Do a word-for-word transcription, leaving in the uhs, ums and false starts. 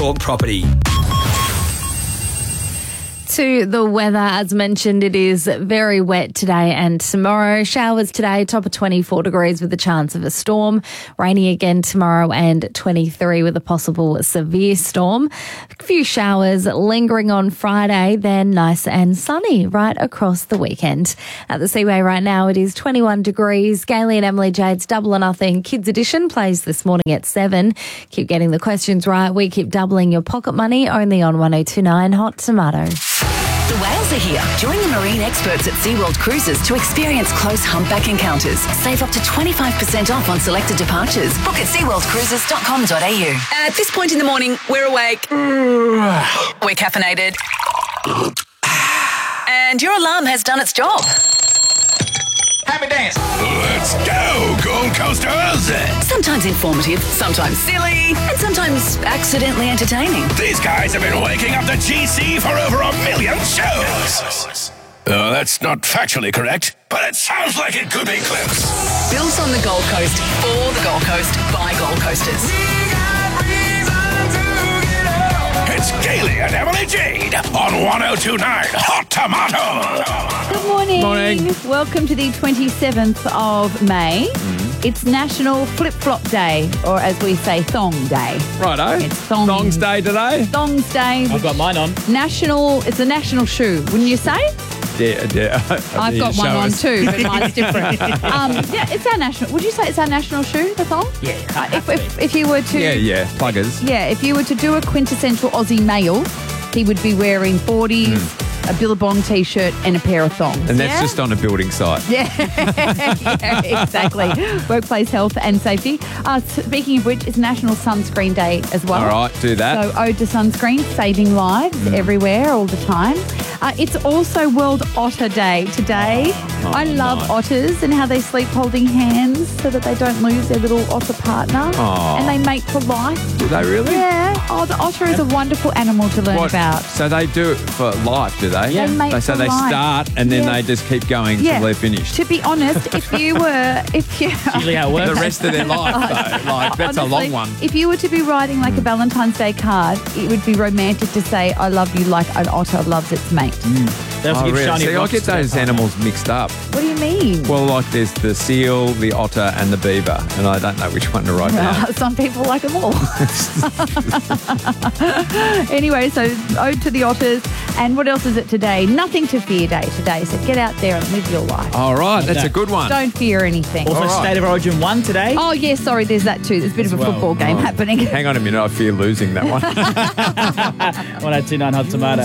Talk Property. To the weather, as mentioned, it is very wet today and tomorrow. Showers today, top of twenty-four degrees with a chance of a storm. Rainy again tomorrow and twenty-three with a possible severe storm. A few showers lingering on Friday, then nice and sunny right across the weekend. At the Seaway right now, it is twenty-one degrees. Gailey and Emily Jade's Double or Nothing Kids Edition plays this morning at seven. Keep getting the questions right. We keep doubling your pocket money only on one oh two nine Hot Tomato. The whales are here. Join the marine experts at SeaWorld Cruises to experience close humpback encounters. Save up to twenty-five percent off on selected departures. Book at sea world cruises dot com dot a u. At this point in the morning, we're awake. We're caffeinated. And your alarm has done its job. Happy dance. Let's go, Gold Coasters. Sometimes informative, sometimes silly, and sometimes accidentally entertaining. These guys have been waking up the G C for over a million shows. Uh, that's not factually correct, but it sounds like it could be close. Built on the Gold Coast, for the Gold Coast, by Gold Coasters. It's Gailey and Emily Jade on one oh two nine Hot Tomato. Good morning. Morning. Welcome to the twenty-seventh of May. Mm. It's National Flip Flop Day, or as we say, Thong Day. Righto. It's thong. Thongs Day today. Thongs Day. I've got mine on. National, it's a national shoe, wouldn't you say? Yeah, yeah. I've got one on too, but mine's different. um, yeah, it's our national. Would you say it's our national shoe, the thong? Yeah. Uh, if, if, if you were to. Yeah, yeah. Pluggers. Yeah, if you were to do a quintessential Aussie male, he would be wearing boardies, mm. a Billabong t-shirt and a pair of thongs. And that's yeah? just on a building site. Yeah, yeah, exactly. Workplace health and safety. Uh, speaking of which, it's National Sunscreen Day as well. All right, do that. So ode to sunscreen, saving lives mm. everywhere, all the time. Uh, it's also World Otter Day today. Oh, oh, I love nice. otters and how they sleep holding hands so that they don't lose their little otter partner. Oh. And they mate for life. Do they really? Yeah. Oh, the otter is a wonderful animal to learn What? about. So they do it for life, do they? Yeah. They mate They so for they life. start and then Yeah. they just keep going Yeah. until they're finished. To be honest, if you were, if you Usually how it works. The rest of their life, though, like that's Honestly, a long one. If you were to be writing like a Valentine's Day card, it would be romantic to say, I love you like an otter loves its mate. They also Oh, give really? shiny See, I rocks get to their those partner. animals mixed up. What do you mean? Well, like there's the seal, the otter, and the beaver, and I don't know which one to write down. Well, some people like them all. Anyway, so ode to the otters. And what else is it today? Nothing to fear day today. So get out there and live your life. All right, that's Okay. a good one. Don't fear anything. Also, All right. State of Origin one today. Oh, yeah, sorry, there's that too. There's a bit of a well. football game Oh. happening. Hang on a minute, I fear losing that one. one oh two nine Hot Tomato.